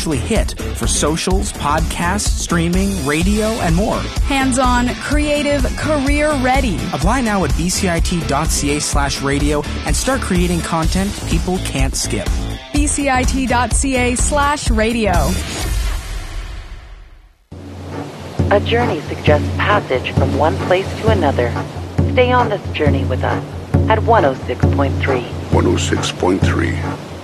actually hit for socials, podcasts, streaming, radio, and more. Hands-on, creative, career-ready. Apply now at bcit.ca/radio and start creating content people can't skip. bcit.ca/radio. A journey suggests passage from one place to another. Stay on this journey with us at 106.3. 106.3.